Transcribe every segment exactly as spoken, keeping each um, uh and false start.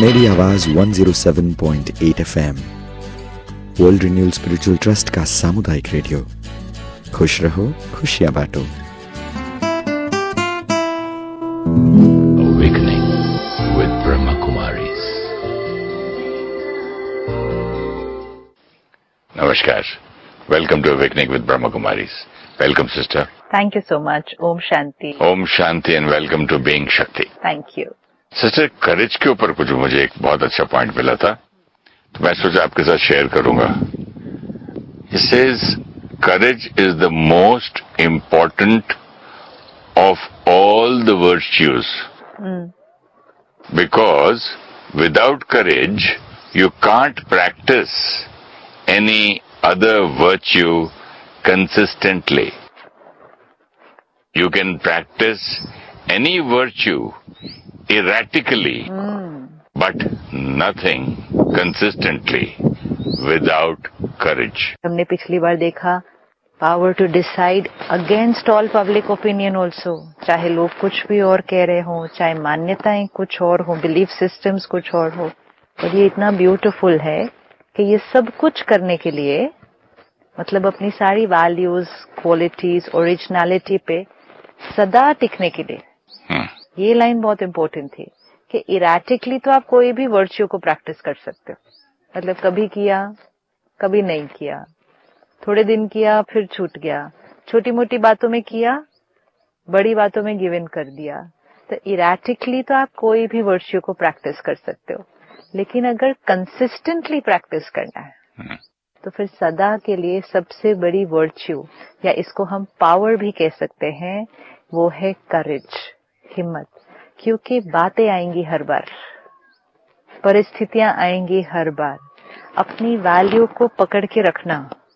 सुनहरी आवाज one oh seven point eight F M, world renewal spiritual trust का सामुदायिक रेडियो। खुश रहो, खुशियां बांटो। Awakening with Brahma Kumaris. Namaskar. Welcome to Awakening with Brahma Kumaris. Welcome, sister. Thank you so much. Om Shanti. Om Shanti and welcome to Being Shakti. Thank you. Sister, करेज के ऊपर कुछ मुझे एक बहुत अच्छा पॉइंट मिला था, तो मैं सोचा आपके साथ शेयर करूंगा। It says, courage is the most important of all the virtues. Mm. Because without courage, you can't practice any other virtue consistently. You can practice any virtue erratically, Mm. but nothing consistently without courage. हमने पिछली बार देखा power to decide against all public opinion also, चाहे लोग कुछ भी और कह रहे हों, चाहे मान्यताएं कुछ और हो, बिलीफ सिस्टम्स कुछ और हो। और ये इतना ब्यूटीफुल है कि ये सब कुछ करने के लिए, मतलब अपनी सारी वैल्यूज, क्वालिटीज, ओरिजिनलिटी पे सदा टिकने के लिए, Hmm. ये लाइन बहुत इम्पोर्टेंट थी कि इराटिकली तो आप कोई भी वर्च्यू को प्रैक्टिस कर सकते हो। मतलब कभी किया, कभी नहीं किया, थोड़े दिन किया, फिर छूट गया, छोटी मोटी बातों में किया, बड़ी बातों में गिव इन कर दिया। तो इराटिकली तो आप कोई भी वर्च्यू को प्रैक्टिस कर सकते हो, लेकिन अगर कंसिस्टेंटली प्रैक्टिस करना है Hmm. तो फिर सदा के लिए सबसे बड़ी वर्च्यू, या इसको हम पावर भी कह सकते हैं, वो है करेज, हिम्मत। क्योंकि बातें आएंगी हर बार, परिस्थितियां आएंगी हर बार। अपनी वैल्यू को पकड़ के रखना,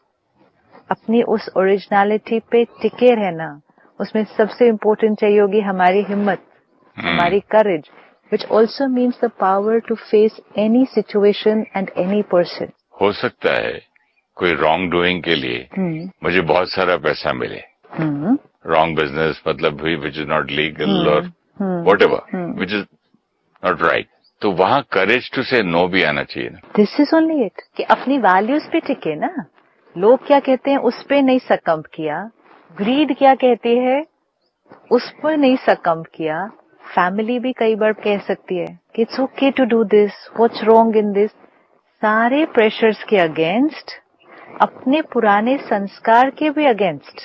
अपनी उस ओरिजिनलिटी पे टिके रहना, उसमें सबसे इम्पोर्टेंट चाहिए होगी हमारी हिम्मत, हमारी करेज, which also means the power to face any situation and any person. हो सकता है कोई रॉन्ग डूइंग के लिए हम्म मुझे बहुत सारा पैसा मिले, हम्म रॉन्ग बिजनेस, मतलब भी विच इज नॉट लीगल और हम्म what ever which is not right, तो वहां करेज टू से नो भी आना चाहिए ना। दिस इज ओनली इट कि अपनी वैल्यूज पे टिके ना। लोग क्या कहते हैं उस पे नहीं सकम्प किया, ग्रीड क्या कहती है उस पर नहीं सकम्प किया। फैमिली भी कई बार कह सकती है कि it's okay to do this, what's wrong in this. सारे प्रेशर्स के अगेंस्ट, अपने पुराने संस्कार के भी अगेंस्ट,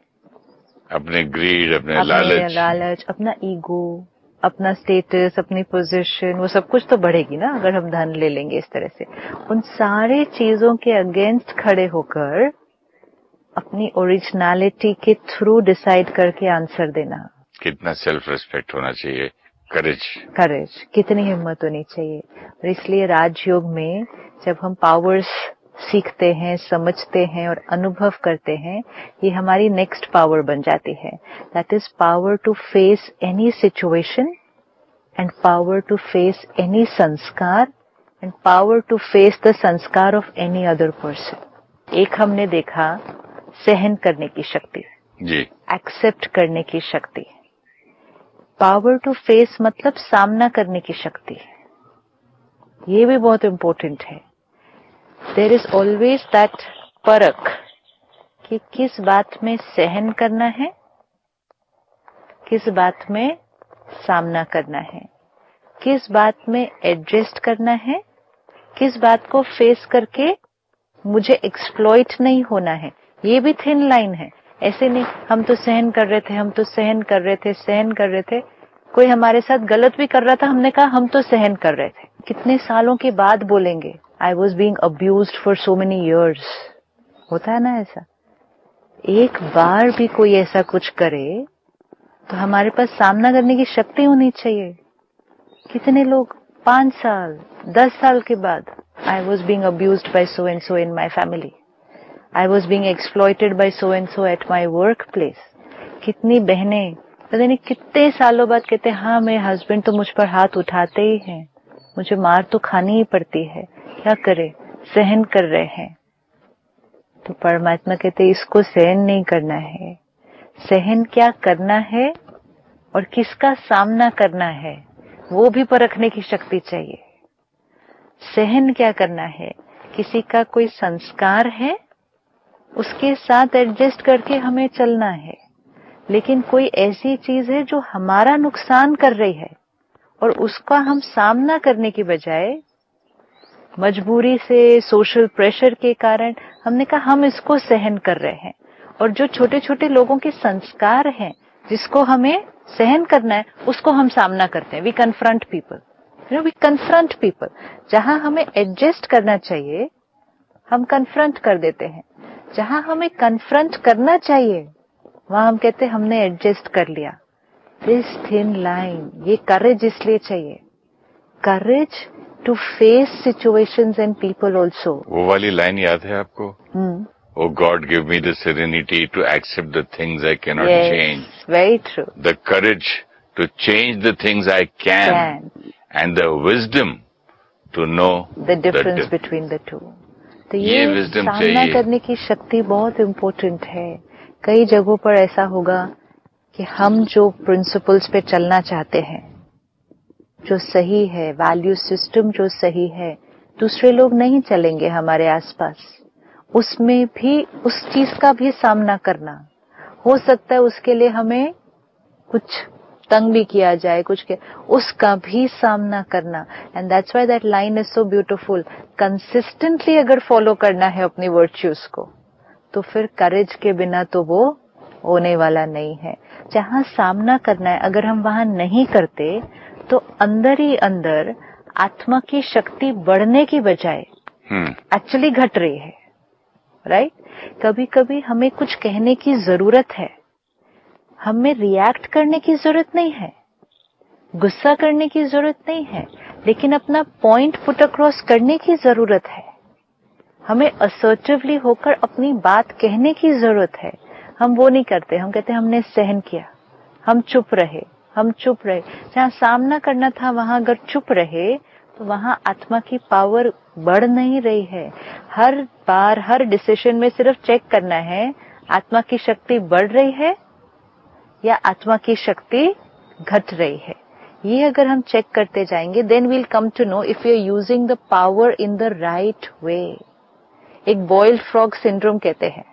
अपने ग्रीड, अपने अपने लालच, लालच, अपना ईगो, अपना स्टेटस, अपनी पोजीशन, वो सब कुछ तो बढ़ेगी ना अगर हम धन ले लेंगे इस तरह से। उन सारे चीजों के अगेंस्ट खड़े होकर अपनी ओरिजिनलिटी के थ्रू डिसाइड करके आंसर देना। कितना सेल्फ रिस्पेक्ट होना चाहिए, करेज करेज, कितनी हिम्मत होनी चाहिए। और इसलिए राजयोग में जब हम पावर्स सीखते हैं, समझते हैं और अनुभव करते हैं, ये हमारी नेक्स्ट पावर बन जाती है। That is power to face any situation and power to face any संस्कार and power to face the संस्कार ऑफ एनी अदर पर्सन। एक हमने देखा सहन करने की शक्ति, जी, एक्सेप्ट करने की शक्ति। पावर टू फेस मतलब सामना करने की शक्ति, ये भी बहुत इंपॉर्टेंट है। देयर इज ऑलवेज दैट परख कि किस बात में सहन करना है, किस बात में सामना करना है, किस बात में एडजस्ट करना है, किस बात को फेस करके मुझे एक्सप्लॉइट नहीं होना है। ये भी थिन लाइन है। ऐसे नहीं हम तो सहन कर रहे थे, हम तो सहन कर रहे थे, सहन कर रहे थे। कोई हमारे साथ गलत भी कर रहा था, हमने कहा हम तो सहन कर रहे थे। कितने सालों के बाद बोलेंगे I was being abused for so many years. होता है ना ऐसा। एक बार भी कोई ऐसा कुछ करे तो हमारे पास सामना करने की शक्ति होनी चाहिए। कितने लोग पांच साल, दस साल के बाद I was being abused bye so and so in my family, I was being exploited bye so and so at my work place. कितनी बहनें पता नहीं कितने सालों बाद कहते हैं हाँ मेरे हस्बैंड तो मुझ पर हाथ उठाते ही हैं, मुझे मार तो खानी ही पड़ती है, क्या करे, सहन कर रहे हैं। तो परमात्मा कहते इसको सहन नहीं करना है। सहन क्या करना है और किसका सामना करना है वो भी परखने की शक्ति चाहिए। सहन क्या करना है, किसी का कोई संस्कार है उसके साथ एडजस्ट करके हमें चलना है, लेकिन कोई ऐसी चीज है जो हमारा नुकसान कर रही है और उसका हम सामना करने की बजाय मजबूरी से, सोशल प्रेशर के कारण हमने कहा हम इसको सहन कर रहे हैं। और जो छोटे छोटे लोगों के संस्कार हैं जिसको हमें सहन करना है उसको हम सामना करते हैं। We confront people, you know we confront people. जहां हमें एडजस्ट करना चाहिए हम कन्फ्रंट कर देते हैं, जहां हमें कन्फ्रंट करना चाहिए वहां हम कहते हैं हमने एडजस्ट कर लिया। दिस थिन लाइन, ये करेज इसलिए चाहिए, courage to face situations and people also. वो वाली लाइन याद है आपको? hmm. Oh God, give me the serenity to accept the things I cannot yes, change. Very true. The courage to change the things I can, can. And the wisdom to know the difference the between the two. तो ये ये wisdom सामना चाहिए। करने की शक्ति बहुत important है। कई जगहों पर ऐसा होगा कि हम जो प्रिंसिपल्स पे चलना चाहते हैं, जो सही है, वैल्यू सिस्टम जो सही है, दूसरे लोग नहीं चलेंगे हमारे आसपास, उसमें भी उस चीज का भी सामना करना हो सकता है। उसके लिए हमें कुछ तंग भी किया जाए, कुछ के, उसका भी सामना करना। And that's why that line is so beautiful. Consistently अगर फॉलो करना है अपनी वर्च्यूज को तो फिर करेज के बिना तो वो होने वाला नहीं है। जहां सामना करना है अगर हम वहां नहीं करते तो अंदर ही अंदर आत्मा की शक्ति बढ़ने की बजाय एक्चुअली hmm. घट रही है। Right right? कभी कभी हमें कुछ कहने की जरूरत है, हमें रिएक्ट करने की जरूरत नहीं है, गुस्सा करने की जरूरत नहीं है, लेकिन अपना पॉइंट पुट अक्रॉस करने की जरूरत है। हमें असर्टिवली होकर अपनी बात कहने की जरूरत है। हम वो नहीं करते, हम कहते हैं हमने सहन किया, हम चुप रहे, हम चुप रहे। जहां सामना करना था वहां अगर चुप रहे तो वहां आत्मा की पावर बढ़ नहीं रही है। हर बार हर डिसीजन में सिर्फ चेक करना है आत्मा की शक्ति बढ़ रही है या आत्मा की शक्ति घट रही है। ये अगर हम चेक करते जाएंगे then we'll come to know if you are using the power in the right way. एक बॉइल्ड फ्रॉग सिंड्रोम कहते हैं।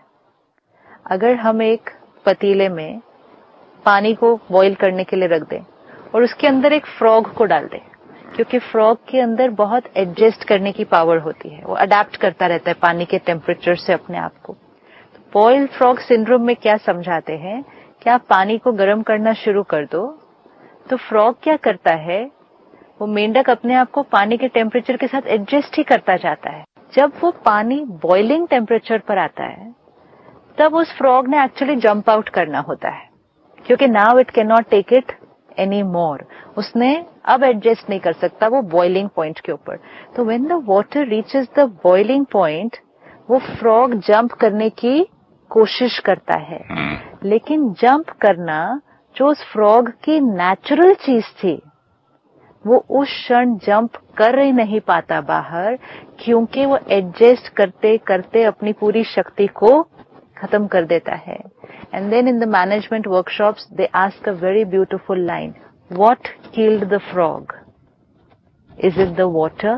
अगर हम एक पतीले में पानी को बॉईल करने के लिए रख दें और उसके अंदर एक फ्रॉग को डाल दें, क्योंकि फ्रॉग के अंदर बहुत एडजस्ट करने की पावर होती है, वो अडेप्ट करता रहता है पानी के टेम्परेचर से अपने आप को। तो बॉइल्ड फ्रॉग सिंड्रोम में क्या समझाते हैं कि आप पानी को गर्म करना शुरू कर दो तो फ्रॉग क्या करता है, वो मेंढक अपने आप को पानी के टेम्परेचर के साथ एडजस्ट ही करता जाता है। जब वो पानी बॉइलिंग टेम्परेचर पर आता है तब उस फ्रॉग ने एक्चुअली जंप आउट करना होता है, क्योंकि now it can not take it any more. उसने अब एडजस्ट नहीं कर सकता वो बॉइलिंग पॉइंट के ऊपर। तो when the water reaches the boiling point वो फ्रॉग जंप करने की कोशिश करता है, लेकिन जंप करना जो उस फ्रॉग की नेचुरल चीज थी वो उस क्षण जंप कर ही नहीं पाता बाहर, क्योंकि वो एडजस्ट करते करते अपनी पूरी शक्ति को खत्म कर देता है। And then in the management workshops, they ask a very beautiful line. What killed the frog? Is it the water?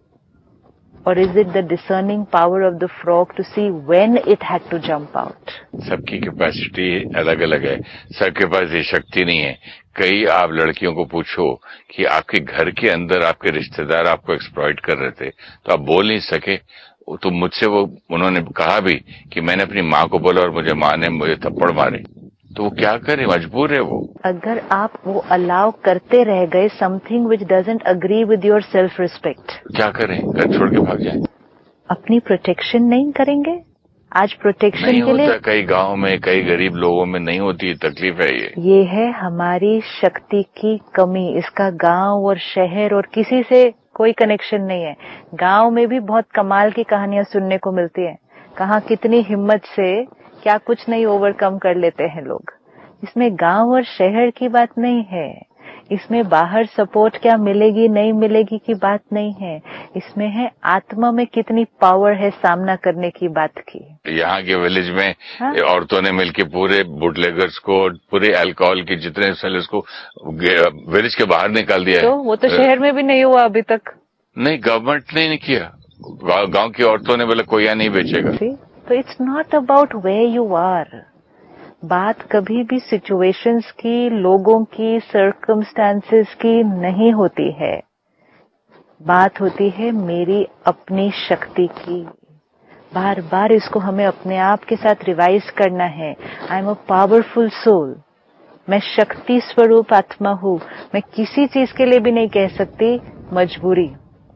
Or is it the discerning power of the frog to see when it had to jump out? सबकी capacity अलग अलग है, सबके पास ये शक्ति नहीं है। कई आप लड़कियों को पूछो कि आपके घर के अंदर आपके रिश्तेदार आपको एक्सप्लॉइट कर रहे थे तो आप बोल नहीं सके। तो मुझसे वो उन्होंने कहा भी कि मैंने अपनी माँ को बोला और मुझे माँ ने मुझे थप्पड़ मारे, तो वो क्या करे, मजबूर है वो। अगर आप वो अलाउ करते रह गए something which doesn't agree with your self respect, क्या करें, घर छोड़ के भाग जाए? अपनी प्रोटेक्शन नहीं करेंगे। आज प्रोटेक्शन नहीं के लिए होता, कई गाँव में कई गरीब लोगों में नहीं होती, तकलीफ है ये ये है हमारी शक्ति की कमी। इसका गांव और शहर और किसी से कोई कनेक्शन नहीं है। गांव में भी बहुत कमाल की कहानियां सुनने को मिलती हैं, कहाँ कितनी हिम्मत से क्या कुछ नहीं ओवरकम कर लेते हैं लोग। इसमें गांव और शहर की बात नहीं है, इसमें बाहर सपोर्ट क्या मिलेगी नहीं मिलेगी की बात नहीं है, इसमें है आत्मा में कितनी पावर है सामना करने की बात की। यहाँ के विलेज में हाँ? औरतों ने मिलके पूरे बुटलेगर्स को, पूरे अल्कोहल के जितने सेलर्स को विलेज के बाहर निकाल दिया तो है। वो तो शहर में भी नहीं हुआ अभी तक। नहीं, गवर्नमेंट ने नहीं किया, गांव की औरतों ने बोला कोयला नहीं बेचेगा। तो it's not about where you are. बात कभी भी सिचुएशंस की, लोगों की, सर्कमस्टांसेस की नहीं होती है। बात होती है मेरी अपनी शक्ति की। बार बार इसको हमें अपने आप के साथ रिवाइज करना है। I am a powerful soul. मैं शक्ति स्वरूप आत्मा हूं। मैं किसी चीज के लिए भी नहीं कह सकती मजबूरी।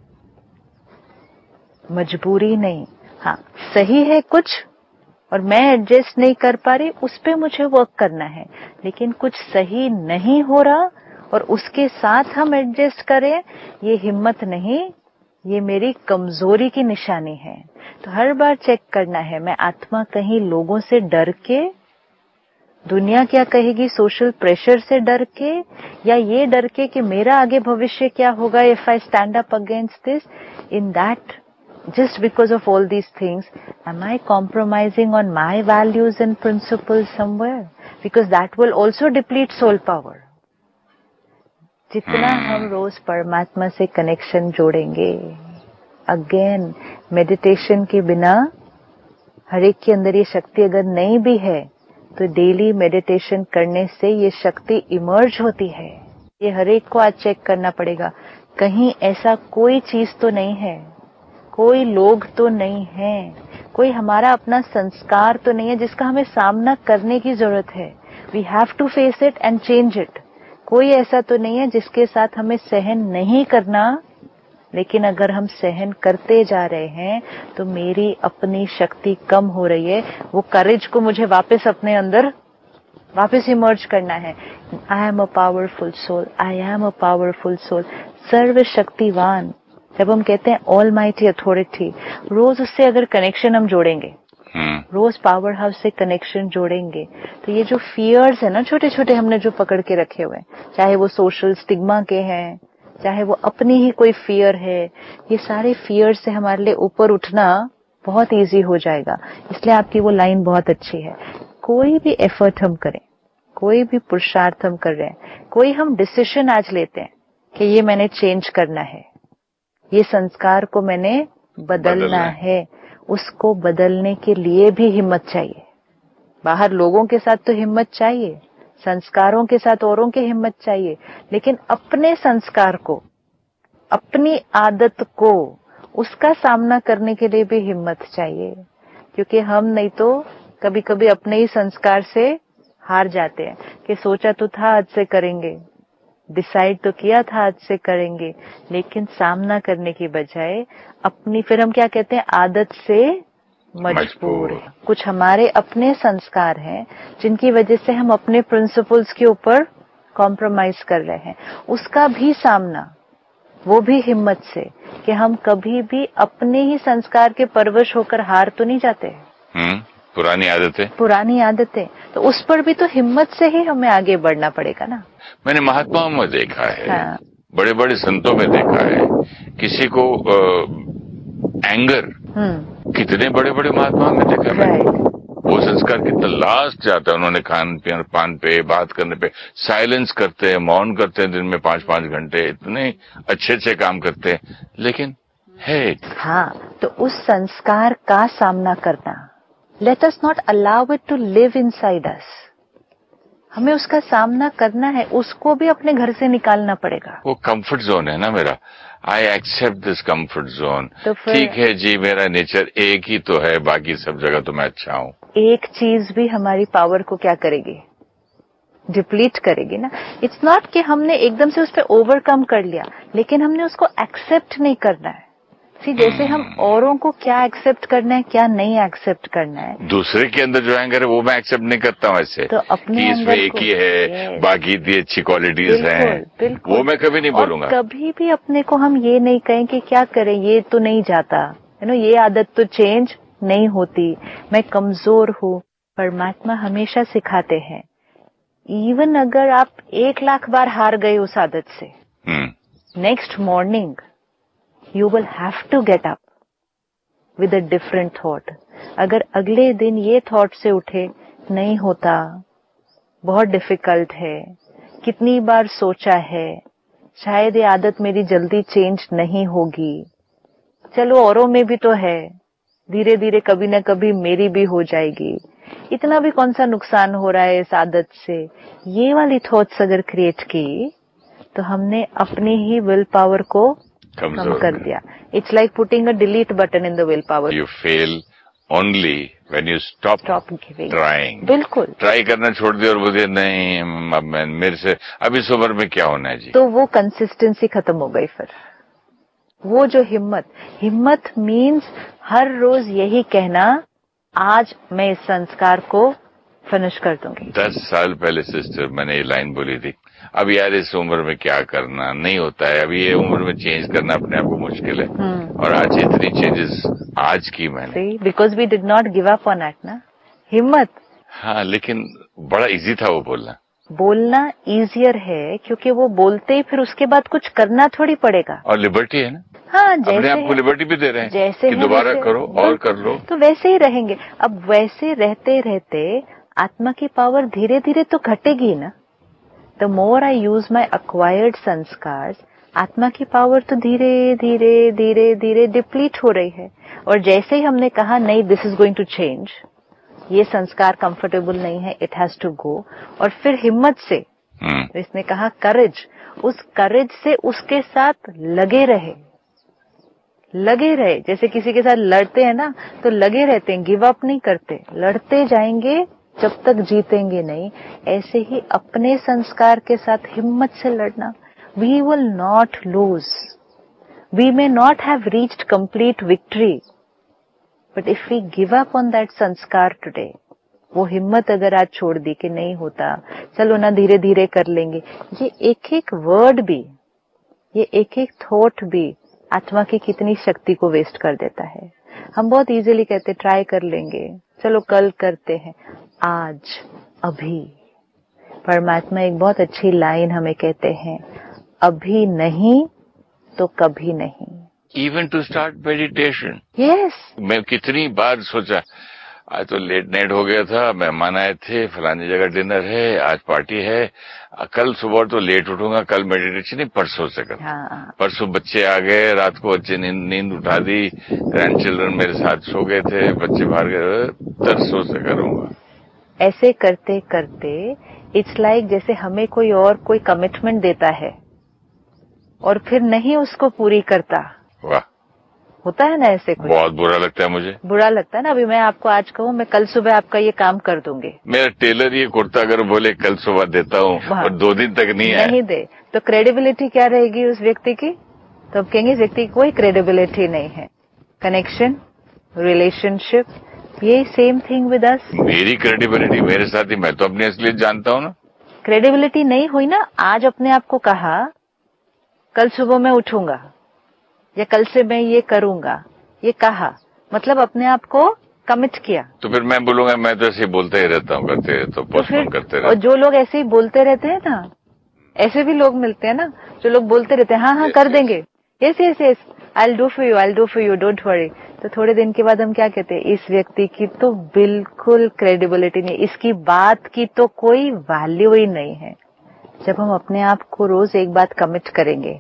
मजबूरी नहीं, हाँ सही है कुछ और मैं एडजस्ट नहीं कर पा रही, उस पे मुझे वर्क करना है। लेकिन कुछ सही नहीं हो रहा और उसके साथ हम एडजस्ट करें, ये हिम्मत नहीं, ये मेरी कमजोरी की निशानी है। तो हर बार चेक करना है, मैं आत्मा कहीं लोगों से डर के, दुनिया क्या कहेगी, सोशल प्रेशर से डर के, या ये डर के कि मेरा आगे भविष्य क्या होगा if I stand up against this. In that, just because of all these things, am I compromising on my values and principles somewhere? Because that will also deplete soul power. जितना हम रोज परमात्मा से कनेक्शन जोड़ेंगे, again meditation के बिना हर एक के अंदर ये शक्ति अगर नहीं भी है तो डेली मेडिटेशन करने से ये शक्ति इमर्ज होती है। ये हर एक को आज चेक करना पड़ेगा, कहीं ऐसा कोई चीज तो नहीं है, कोई लोग तो नहीं है, कोई हमारा अपना संस्कार तो नहीं है जिसका हमें सामना करने की जरूरत है। We have to face it and change it. कोई ऐसा तो नहीं है जिसके साथ हमें सहन नहीं करना, लेकिन अगर हम सहन करते जा रहे हैं तो मेरी अपनी शक्ति कम हो रही है। वो करेज को मुझे वापस अपने अंदर वापस इमर्ज करना है। I am a powerful soul, I am a powerful soul, सर्वशक्तिवान। जब हम कहते हैं ऑल माइटी अथॉरिटी, रोज उससे अगर कनेक्शन हम जोड़ेंगे, रोज पावर हाउस से कनेक्शन जोड़ेंगे, तो ये जो फियर्स है ना छोटे छोटे हमने जो पकड़ के रखे हुए हैं, चाहे वो सोशल स्टिग्मा के हैं, चाहे वो अपनी ही कोई फियर है, ये सारे फियर से हमारे लिए ऊपर उठना बहुत इजी हो जाएगा। इसलिए आपकी वो लाइन बहुत अच्छी है। कोई भी एफर्ट हम करें, कोई भी पुरुषार्थ हम कर रहे हैं, कोई हम डिसीजन आज लेते हैं कि ये मैंने चेंज करना है, ये संस्कार को मैंने बदलना, बदलना है, उसको बदलने के लिए भी हिम्मत चाहिए। बाहर लोगों के साथ तो हिम्मत चाहिए, संस्कारों के साथ औरों की हिम्मत चाहिए, लेकिन अपने संस्कार को, अपनी आदत को, उसका सामना करने के लिए भी हिम्मत चाहिए। क्योंकि हम नहीं तो कभी कभी अपने ही संस्कार से हार जाते हैं कि सोचा तो था आज से करेंगे, डिसाइड तो किया था आज से करेंगे, लेकिन सामना करने की बजाय अपनी, फिर हम क्या कहते हैं, आदत से मजबूर है। कुछ हमारे अपने संस्कार हैं जिनकी वजह से हम अपने प्रिंसिपल्स के ऊपर कॉम्प्रोमाइज कर रहे हैं। उसका भी सामना, वो भी हिम्मत से, कि हम कभी भी अपने ही संस्कार के परवश होकर हार तो नहीं जाते। हम्म, पुरानी आदतें पुरानी आदतें तो उस पर भी तो हिम्मत से ही हमें आगे बढ़ना पड़ेगा ना। मैंने महात्माओं में देखा है, हाँ। बड़े बड़े संतों में देखा है, किसी को एंगर, कितने बड़े बड़े महात्माओं में देखा है, वो संस्कार कितना लास्ट जाता है। उन्होंने खान पीन पान पे, बात करने पे साइलेंस करते हैं, मौन करते हैं, दिन में पांच पांच घंटे, इतने अच्छे अच्छे काम करते हैं, लेकिन है। हाँ, तो उस संस्कार का सामना करना, let us not allow it to live inside us. हमें उसका सामना करना है, उसको भी अपने घर से निकालना पड़ेगा। वो कंफर्ट जोन है ना मेरा, I accept this comfort zone. तो ठीक है जी, मेरा नेचर एक ही तो है, बाकी सब जगह तो मैं अच्छा हूँ। एक चीज भी हमारी पावर को क्या करेगी, डिप्लीट करेगी ना। इट्स नॉट कि हमने एकदम से उस पर ओवरकम कर लिया, लेकिन हमने उसको एक्सेप्ट नहीं करना है। सी, जैसे हम औरों को क्या एक्सेप्ट करना है, क्या नहीं एक्सेप्ट करना है, दूसरे के अंदर जो एंगर है वो मैं एक्सेप्ट नहीं करता हूँ ऐसे, तो अपने इसमें एक ही है, बाकी इतनी अच्छी क्वालिटीज हैं, वो मैं कभी नहीं बोलूंगा। कभी भी अपने को हम ये नहीं कहें कि क्या करें, ये तो नहीं जाता, यू नो, ये आदत तो चेंज नहीं होती, मैं कमजोर हूँ। परमात्मा हमेशा सिखाते हैं, इवन अगर आप एक लाख बार हार गए उस आदत से, next morning you will have to get up with a different thought. अगर अगले दिन ये थॉट से उठे, नहीं होता, बहुत डिफिकल्ट है, कितनी बार सोचा है, शायद ये आदत मेरी जल्दी चेंज नहीं होगी, चलो औरों में भी तो है, धीरे धीरे कभी ना कभी मेरी भी हो जाएगी, इतना भी कौन सा नुकसान हो रहा है इस आदत से, ये वाली थॉट्स अगर क्रिएट की तो हमने अपनी ही विल पावर को कम कर दिया. It's like putting a delete button in the will power. You fail only when you stop trying. बिल्कुल. ट्राई करना छोड़ दिया और बोले नहीं अब मैं मेरे से अब इस उम्र में क्या होना है जी. तो वो कंसिस्टेंसी खत्म हो गई. फिर वो जो हिम्मत, हिम्मत मीन्स हर रोज यही कहना आज मैं इस संस्कार को फिनिश कर दूंगी. दस साल पहले सिस्टर मैंने ये लाइन बोली थी, अब यार इस उम्र में क्या करना, नहीं होता है, अभी ये उम्र में चेंज करना अपने आप को मुश्किल है. और आज इतनी चेंजेस आज की मैंने, because we did not give up on it ना. हिम्मत. हाँ, लेकिन बड़ा इजी था वो बोलना. बोलना इजियर है क्योंकि वो बोलते ही फिर उसके बाद कुछ करना थोड़ी पड़ेगा. और लिबर्टी है ना. हाँ, जैसे अपने आप को लिबर्टी भी दे रहे हैं जैसे कि दोबारा करो और कर लो, तो वैसे ही रहेंगे. अब वैसे रहते रहते आत्मा की पावर धीरे धीरे तो घटेगी ना. The more I use my acquired संस्कार, आत्मा की पावर तो धीरे धीरे धीरे धीरे डिप्लीट हो रही है. और जैसे ही हमने कहा नहीं this is going to change, ये संस्कार कंफर्टेबल नहीं है, इट हैज टू गो, और फिर हिम्मत से hmm. इसने कहा करेज, उस करेज से उसके साथ लगे रहे लगे रहे जैसे किसी के साथ लड़ते हैं ना तो लगे रहते हैं, गिव अप नहीं करते, लड़ते जाएंगे जब तक जीतेंगे नहीं. ऐसे ही अपने संस्कार के साथ हिम्मत से लड़ना. We will not lose, we may not have reached complete victory, but if we give up on that संस्कार टुडे, वो हिम्मत अगर आज छोड़ दी कि नहीं होता, चलो ना धीरे धीरे कर लेंगे, ये एक एक वर्ड भी, ये एक एक थॉट भी आत्मा की कितनी शक्ति को वेस्ट कर देता है. हम बहुत इजीली कहते ट्राई कर लेंगे, चलो कल करते हैं. आज, अभी. परमात्मा एक बहुत अच्छी लाइन हमें कहते हैं, अभी नहीं तो कभी नहीं. Even to start meditation. Yes. मैं कितनी बार सोचा, आज तो लेट नाइट हो गया था, मेहमान आए थे, फलानी जगह डिनर है, आज पार्टी है, कल सुबह तो लेट उठूंगा, कल मेडिटेशन नहीं परसों से कर. हाँ. परसों बच्चे आ गए, रात को अच्छी नींद नींद उठा दी, ग्रैंड चिल्ड्रन मेरे साथ सो गए थे, बच्चे बाहर गए, परसों से करूंगा. ऐसे करते करते इट्स लाइक like जैसे हमें कोई और कोई कमिटमेंट देता है और फिर नहीं उसको पूरी करता. वाह. होता है ना ऐसे कुछ. बहुत बुरा लगता है मुझे. बुरा लगता है ना. अभी मैं आपको आज कहूँ मैं कल सुबह आपका ये काम कर दूंगी, मेरा टेलर ये कुर्ता अगर बोले कल सुबह देता हूँ और दो दिन तक नहीं है, नहीं दे, तो क्रेडिबिलिटी क्या रहेगी उस व्यक्ति की. तो अब कहेंगे इस व्यक्ति की कोई क्रेडिबिलिटी नहीं है. कनेक्शन, रिलेशनशिप, ये सेम थिंग विद अस. मेरी क्रेडिबिलिटी मेरे साथ ही, मैं तो अपनी असलियत जानता हूँ ना. क्रेडिबिलिटी नहीं हुई ना. आज अपने आप को कहा कल सुबह मैं उठूंगा या कल से मैं ये करूंगा, ये कहा मतलब अपने आप को कमिट किया. तो फिर मैं बोलूंगा मैं तो ऐसे ही बोलते ही रहता हूँ, करते रहता हूँ, पोस्टपोन करते रहता. और जो लोग ऐसे ही बोलते रहते हैं ना, ऐसे भी लोग मिलते हैं ना जो लोग बोलते रहते हैं हाँ हाँ कर देंगे, yes yes yes I will do for you, I will do for you, don't worry. तो थोड़े दिन के बाद हम क्या कहते हैं, इस व्यक्ति की तो बिल्कुल क्रेडिबिलिटी नहीं, इसकी बात की तो कोई वैल्यू ही नहीं है. जब हम अपने आप को रोज एक बात कमिट करेंगे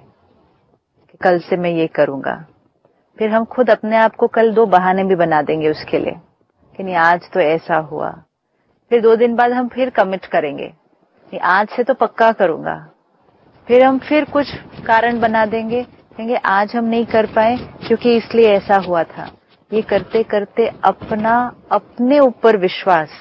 कि कल से मैं ये करूंगा, फिर हम खुद अपने आप को कल दो बहाने भी बना देंगे उसके लिए कि नहीं आज तो ऐसा हुआ. फिर दो दिन बाद हम फिर कमिट करेंगे नहीं आज से तो पक्का करूंगा. फिर हम फिर कुछ कारण बना देंगे, कहेंगे आज हम नहीं कर पाए क्योंकि इसलिए ऐसा हुआ था. ये करते करते अपना अपने ऊपर विश्वास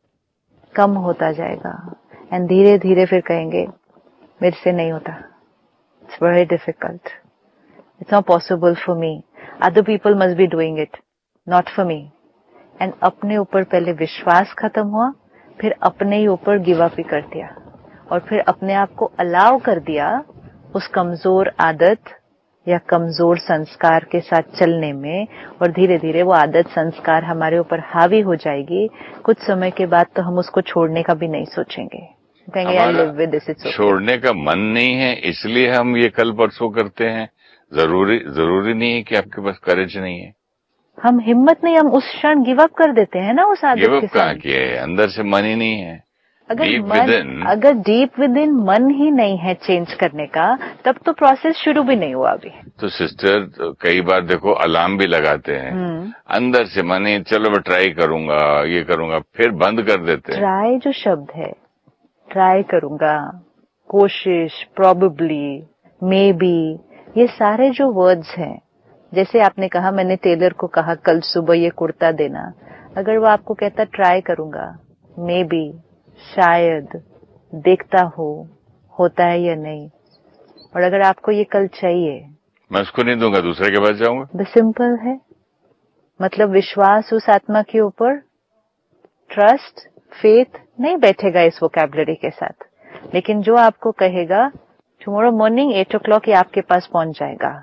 कम होता जाएगा एंड धीरे धीरे फिर कहेंगे मेरे से नहीं होता, it's very difficult, it's not possible for me, other people must be doing it, not for me. And अपने ऊपर पहले विश्वास खत्म हुआ, फिर अपने ही ऊपर गिव अप ही कर दिया और फिर अपने आप को अलाउ कर दिया उस कमजोर आदत या कमजोर संस्कार के साथ चलने में. और धीरे धीरे वो आदत संस्कार हमारे ऊपर हावी हो जाएगी. कुछ समय के बाद तो हम उसको छोड़ने का भी नहीं सोचेंगे, कहेंगे यार live with this, it's okay. छोड़ने का मन नहीं है इसलिए हम ये कल परसों करते हैं. जरूरी जरूरी नहीं है कि आपके पास करेज नहीं है. हम हिम्मत नहीं, हम उस क्षण गिव अप कर देते हैं ना उस आदत गिव के अप कहाँ साथ. किया है, अंदर से मन ही नहीं है. अगर deep मन within, अगर डीप विद इन मन ही नहीं है चेंज करने का, तब तो प्रोसेस शुरू भी नहीं हुआ अभी। तो सिस्टर कई बार देखो अलार्म भी लगाते हैं, अंदर से मने चलो मैं ट्राई करूंगा, ये करूंगा, फिर बंद कर देते हैं। ट्राई जो शब्द है, ट्राई करूंगा, कोशिश, प्रोबेबली, मे बी, ये सारे जो वर्ड्स हैं, जैसे आपने कहा, मैंने टेलर को कहा कल सुबह ये कुर्ता देना, अगर वो आपको कहता ट्राई करूंगा, मे बी, शायद, देखता हो होता है या नहीं, और अगर आपको ये कल चाहिए, मैं उसको नहीं दूंगा, दूसरे के पास जाऊंगा। बस सिंपल है। मतलब विश्वास उस आत्मा के ऊपर, ट्रस्ट, फेथ नहीं बैठेगा इस वोकैबुलरी के साथ, लेकिन जो आपको कहेगा टुमारो मॉर्निंग एट ओ क्लॉक ये आपके पास पहुंच जाएगा।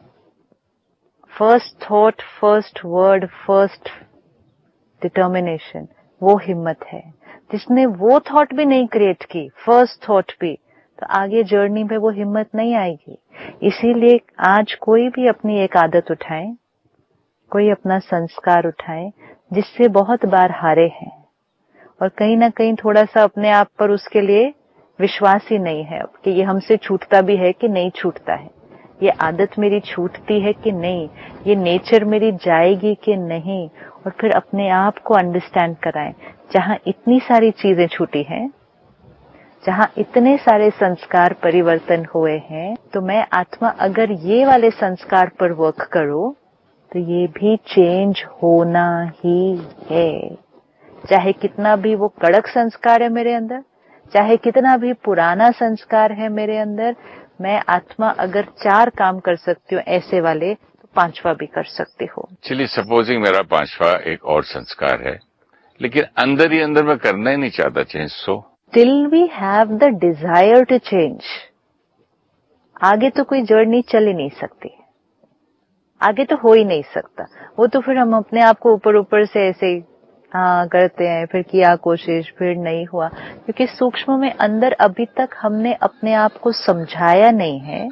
First thought, first word, first determination, वो हिम्मत है। जिसने वो थॉट भी नहीं क्रिएट की, फर्स्ट थॉट भी, तो आगे जर्नी में वो हिम्मत नहीं आएगी। इसीलिए आज कोई भी अपनी एक आदत उठाए, कोई अपना संस्कार उठाए जिससे बहुत बार हारे हैं, और कहीं ना कहीं थोड़ा सा अपने आप पर उसके लिए विश्वास ही नहीं है कि ये हमसे छूटता भी है कि नहीं छूटता है, ये आदत मेरी छूटती है कि नहीं, ये नेचर मेरी जाएगी कि नहीं। और फिर अपने आप को अंडरस्टैंड कराएं, जहां इतनी सारी चीजें छूटी हैं, जहां इतने सारे संस्कार परिवर्तन हुए हैं, तो मैं आत्मा अगर ये वाले संस्कार पर वर्क करूं तो ये भी चेंज होना ही है। चाहे कितना भी वो कड़क संस्कार है मेरे अंदर, चाहे कितना भी पुराना संस्कार है मेरे अंदर, मैं आत्मा अगर चार काम कर सकती हूँ ऐसे वाले, तो पांचवा भी कर सकती हूँ। चलिए सपोजिंग मेरा पांचवा एक और संस्कार है, लेकिन अंदर ही अंदर मैं करना ही नहीं चाहता change. So till we have the desire to change, आगे तो कोई जर्नी चल ही नहीं सकती, आगे तो हो ही नहीं सकता। वो तो फिर हम अपने आप को ऊपर ऊपर से ऐसे ही हाँ करते हैं, फिर किया कोशिश, फिर नहीं हुआ, क्योंकि सूक्ष्म में अंदर अभी तक हमने अपने आप को समझाया नहीं है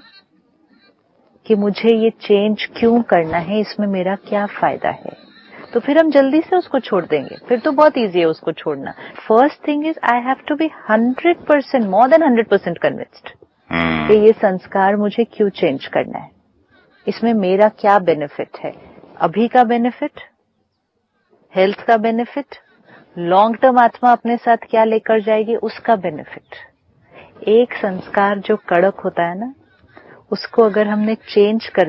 कि मुझे ये चेंज क्यों करना है, इसमें मेरा क्या फायदा है। तो फिर हम जल्दी से उसको छोड़ देंगे, फिर तो बहुत इजी है उसको छोड़ना। First thing is I have to be hundred percent, more than hundred percent convinced कि ये संस्कार मुझे क्यों चेंज करना है, इसमें मेरा क्या बेनिफिट है, अभी का बेनिफिट, हेल्थ का बेनिफिट, लॉन्ग टर्म आत्मा अपने साथ क्या लेकर जाएगी उसका बेनिफिट। एक संस्कार जो कड़क होता है ना, उसको अगर हमने चेंज कर